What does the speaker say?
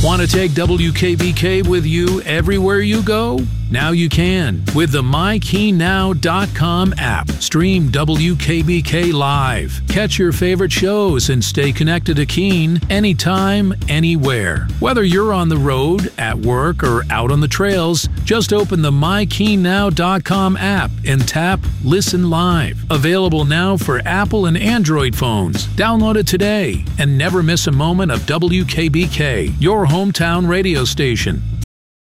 Want to take WKBK with you everywhere you go? Now you can with the MyKeenNow.com app. Stream WKBK live. Catch your favorite shows and stay connected to Keene anytime, anywhere. Whether you're on the road, at work, or out on the trails, just open the MyKeenNow.com app and tap Listen Live. Available now for Apple and Android phones. Download it today and never miss a moment of WKBK, your hometown radio station.